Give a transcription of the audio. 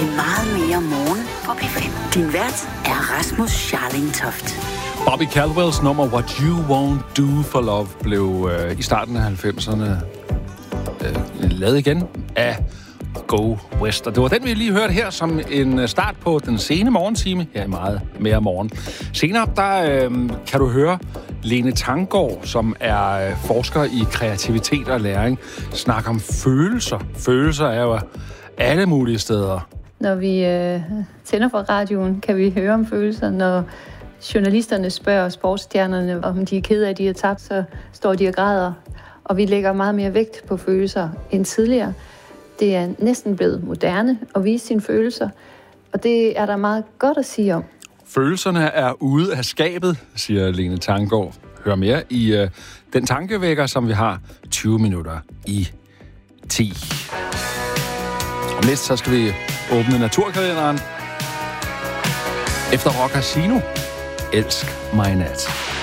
til meget mere morgen på P5. Din vært er Rasmus Scharling Toft. Bobby Caldwells nummer What You Won't Do For Love blev i starten af 90'erne lavet igen af Go West. Og det var den, vi lige hørte her som en start på den sene morgentime. Ja, meget mere morgen. Senere, der kan du høre Lene Tanggaard, som er forsker i kreativitet og læring, snakke om følelser. Følelser er jo alle mulige steder. Når vi tænder for radioen, kan vi høre om følelser. Når journalisterne spørger sportsstjernerne, om de er kede af, at de har tabt, så står de og græder. Og vi lægger meget mere vægt på følelser end tidligere. Det er næsten blevet moderne at vise sine følelser, og det er der meget godt at sige om. Følelserne er ude af skabet, siger Lene Tanggaard. Hør mere i den tankevækker, som vi har 20 minutter i 10. Om lidt, så skal vi åbne naturkalenderen. Efter Rock Casino, elsk mig nat.